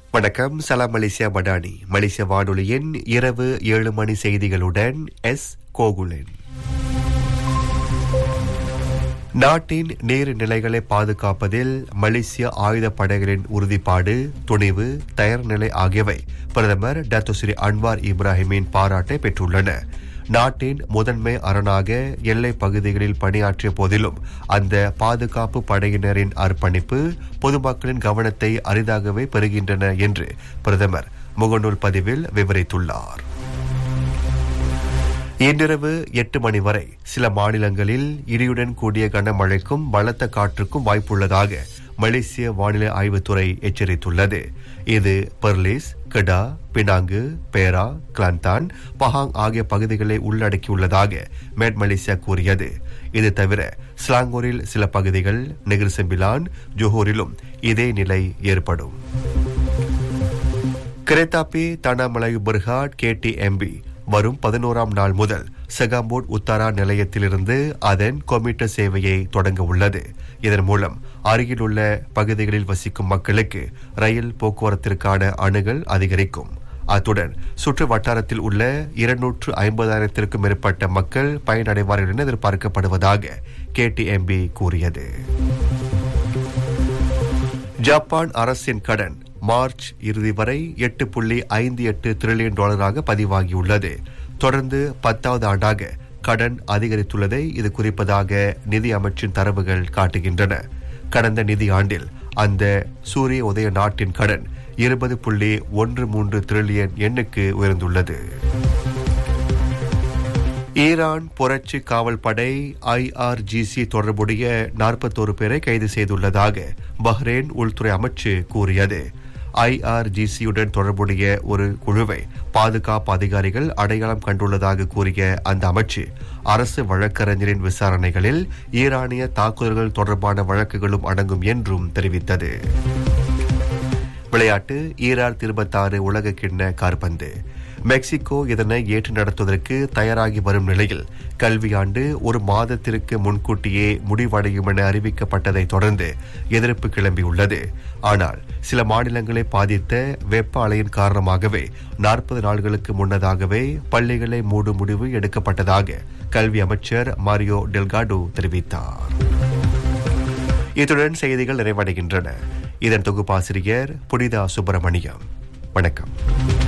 வணக்கம். சலாம் மலேசியா மடானி. மலேசிய வானொலியின் இரவு 7 மணி செய்திகளுடன் கோகுலன். நாட்டின் நீர்நிலைகளை பாதுகாப்பதில் மலேசிய ஆயுதப்படைகளின் உறுதிப்பாடு, துணிவு, தயார் நிலை ஆகியவை பிரதமர் டத்தோஸ்ரீ அன்வார் இப்ராஹிமின் பாராட்டை பெற்றுள்ளன. நாட்டின் முதன்மை அரணாக எல்லை பகுதிகளில் பணியாற்றிய போதிலும் அந்த பாதுகாப்பு படையினரின் அர்ப்பணிப்பு பொதுமக்களின் கவனத்தை அரிதாகவே பெறுகின்றன என்று பிரதமர் முகநூல் பதிவில் விவரித்துள்ளார். இன்றிரவு 8 மணி வரை சில மாநிலங்களில் இடியுடன் கூடிய கனமழைக்கும் பலத்த காற்றுக்கும் வாய்ப்புள்ளதாக மலேசிய வானிலை ஆய்வுத்துறை எச்சரித்துள்ளது. இது பெர்லிஸ், கெடா, பினாங்கு, பேரா, கிளாந்தான், பஹாங் ஆகிய பகுதிகளை உள்ளடக்கியுள்ளதாக மேட் மலேசியா கூறியது. இது தவிர ஸ்லாங்கூரில் சில பகுதிகள், நெகிர் செம்பிலான், ஜோஹூரிலும் இதே நிலை ஏற்படும். கிரேத்தாப்பி தனாமலாயு பெர்ஹாட் KTMB வரும் 11ஆம் நாள் முதல் செகாம்போட் உத்தாரா நிலையத்திலிருந்து அதன் கொமிட்டர் சேவையை தொடங்க உள்ளது. இதன் மூலம் அருகில் உள்ள பகுதிகளில் வசிக்கும் மக்களுக்கு ரயில் போக்குவரத்திற்கான அணுகல் அதிகரிக்கும். அத்துடன் சுற்று வட்டாரத்தில் உள்ள 250,000த்திற்கும் மேற்பட்ட மக்கள் பயனடைவார்கள் என எதிர்பார்க்கப்படுவதாக KTMB கூறியது. ஜப்பான் அரசின் கடன் மார்ச் இறுதி வரை $8.58 டிரில்லியன் பதிவாகியுள்ளது. தொடர்ந்து 10வது ஆண்டாக கடன் அதிகரித்துள்ளதை இது குறிப்பதாக நிதி அமைச்சின் தரவுகள் காட்டுகின்றன. கடந்த நிதி ஆண்டில் அந்த சூரிய உதய நாட்டின் கடன் 20.13 டிரில்லியன் எண்ணுக்கு உயர்ந்துள்ளது. ஈரான் புரட்சி காவல் படை IRGC தொடர்புடைய 41 பேரை கைது செய்துள்ளதாக பஹ்ரைன் உள்துறை அமைச்சு கூறியது. IRGCயுடன் தொடர்புடைய ஒரு குழுவை பாதுகாப்பு அதிகாரிகள் அடையாளம் கண்டுள்ளதாக கூறிய அந்த அமைச்சு அரசு வழக்கறிஞரின் விசாரணைகளில் ஈரானிய தாக்குதல்கள் தொடர்பான வழக்குகளும் அடங்கும் என்றும் தெரிவித்தது. விளையாட்டு. 2026 உலக கிண்ண காற்பந்து. மெக்சிகோ இதனை ஏற்று நடத்துவதற்கு தயாராகி வரும் நிலையில் கல்வியாண்டு ஒரு மாதத்திற்கு முன்கூட்டியே முடிவடையும் என அறிவிக்கப்பட்டதை தொடர்ந்து எதிர்ப்பு கிளம்பியுள்ளது. ஆனால் சில மாநிலங்களை பாதித்த வெப்ப அலையின் காரணமாகவே 40 நாட்களுக்கு முன்னதாகவே பள்ளிகளை மூடும் முடிவு எடுக்கப்பட்டதாக கல்வி அமைச்சர் மாரியோ டெல்காடோ தெரிவித்தார். இத்துடன் செய்திகள் நிறைவடைகின்றன. இதன் தொகுப்பாசிரியர் புனிதா சுப்பிரமணியம். வணக்கம்.